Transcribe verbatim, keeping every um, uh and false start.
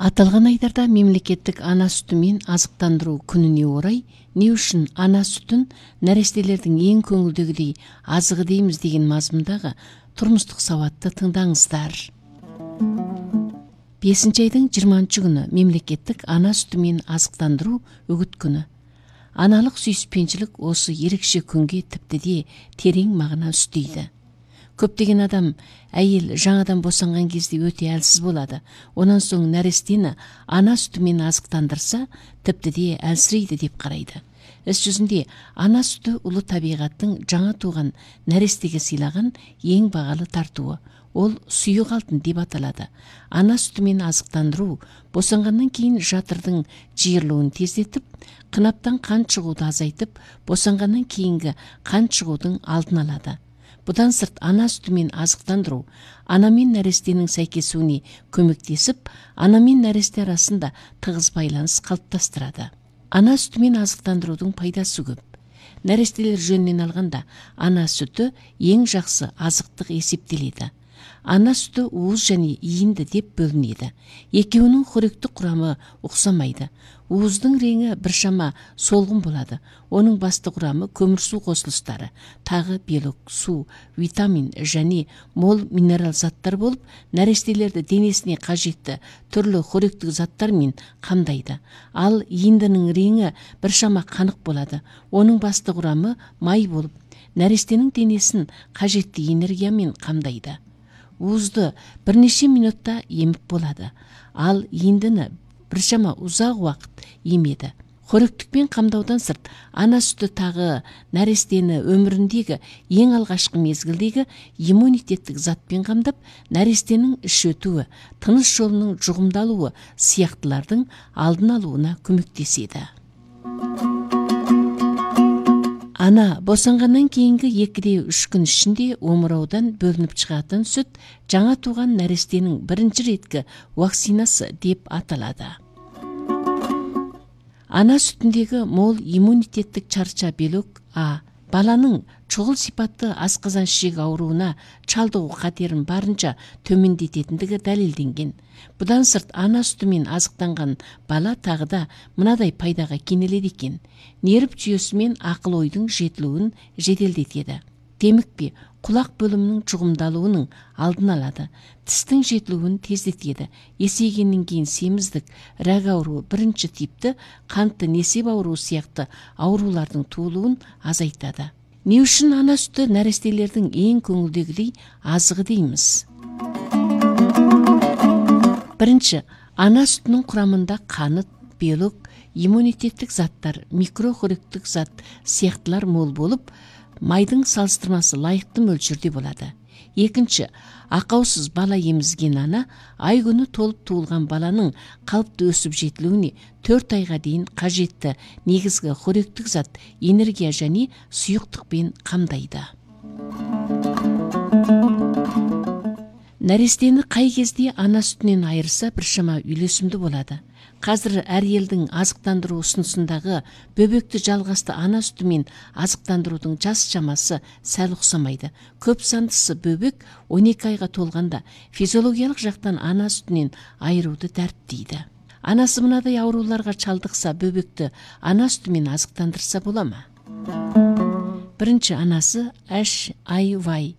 Аталған айдарда мемлекеттік ана сүтімен азықтандыру күніне орай не үшін ана сүтін нәрестелердің ең көңілдегідей азығы дейміз деген мазмұндағы тұрмыстық сауатты тыңдаңыздар. бесінші айдың жиырмасыншы күні мемлекеттік ана сүтімен азықтандыру үгіт күні. Аналық сүйіспеншілік осы ерекше күнге тіпті де терең мағына үстейді. Көптеген адам әйел жаңадан босанған кезде өте әлсіз болады. Онан соң нәрестені ана сүтімен азықтандырса, тіпті де әлсірейді деп қарайды. Іс жүзінде ана сүті ұлы табиғаттың жаңа туған нәрестеге сыйлаған ең бағалы тартуы. Ол сұйық алтын деп аталады. Ана сүтімен азықтандыру босанғаннан кейін жатырдың жиырылуын тездетіп, қынаптан қан шығуды азайтып, босанғаннан кейінгі қан шығудың алдын алады. Бұдан сырт ана сүтімен азықтандыру ана мен нәрестенің сәйкесуіне көмектесіп, ана мен нәресте арасында тығыз байланыс қалыптастырады. Ана сүтімен азықтандырудың пайдасы көп. Нәрестелер жөнінен алғанда ана сүті ең жақсы азықтық есептеледі. Ана сүті уыз және иінді деп бөлінеді. Екеуінің қоректік құрамы ұқсамайды. Уыздың реңі біршама солғын болады. Оның басты құрамы көмірсу қосылыстары, тағы белок, су, витамин және мол минерал заттар болып, нәрестелерді денесіне қажетті түрлі қоректік заттармен қамдайды. Ал иіндінің реңі біршама қанық болады. Оның басты құрамы май болып, нәрестенің денесін қажетті энергиямен қамдайды. Уызды бірнеше минутта еміп болады, ал иіндіні біршама ұзақ уақыт емеді. Қоректікпен қамдаудан сырт, ана сүті тағы нәрестені өміріндегі ең алғашқы мезгілдегі иммунитеттік затпен қамдап, нәрестенің іш өтуі, тыныс жолының жұғымдалуы сияқтылардың алдын алуына көмектеседі. Ана босанғаннан кейінгі екіде үш күн ішінде омыраудан бөлініп шығатын сүт жаңа туған нәрестенің бірінші реткі вакцинасы деп аталады. Ана сүтіндегі мол иммунитеттік чарша белок А баланың шұғыл сипатты асқазан ішек ауруына шалдығу қатерін барынша төмендететіндігі дәлелденген. Бұдан сырт ана сүтімен азықтанған бала тағы да мынадай пайдаға кенеледі екен. Нерв жүйесі мен ақыл ойдың жетілуін жеделдетеді. Демікпе құлақ бөлімінің жұғымдалуының алдын алады. Тістің жетілуін тездетеді. Есейгеннен кейін семіздік, рак ауруы, бірінші типті қантты несеп ауруы сияқты аурулардың туылуын азайтады. Не үшін ана сүті нәрестелердің ең көңілдегідей азығы дейміз? Бірінші, ана сүтінің құрамында қант, белок, иммунитеттік заттар, микрохоректік зат сияқтылар мол болып, майдың салыстырмасы лайықты мөлшерде болады. Екінші, ақаусыз бала емізген ана ай күні толып туылған баланың қалыпты өсіп жетілуіне төрт айға дейін қажетті негізгі қоректік зат, энергия және сұйықтықпен қамдайды. Нәрестені қай кезде ана сүтінен айырса біршама үйлесімді болады. Қазір әр елдің азықтандыру ұсынысындағы бөбекті жалғасты ана сүтімен азықтандырудың жас шамасы сәл ұқсамайды. Көп сандысы бөбек он екі айға толғанда физиологиялық жақтан ана сүтінен айыруды дәріптейді. Анасы мынадай ауруларға шалдықса, бөбекті ана сүтімен азықтандырса бола ма? Бірінші, анасы H I V